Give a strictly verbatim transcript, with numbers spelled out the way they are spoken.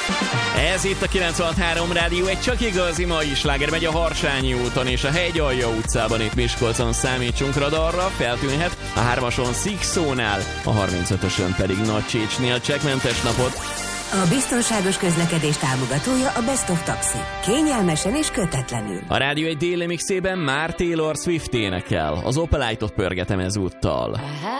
Ez itt a kilencvenhat három Rádió, egy csak igazi mai sláger megy a Harsányi úton és a Hegyalja utcában itt Miskolcon. Számítsunk radarra, feltűnhet a hármason Szikszónál, a harmincötösön pedig Nagy Csécsnél. Csekkmentes napot! A biztonságos közlekedés támogatója a Best of Taxi. Kényelmesen és kötetlenül. A Rádió egy déli mixében már Taylor Swift énekel. Az Opelite-ot pörgetem ezúttal.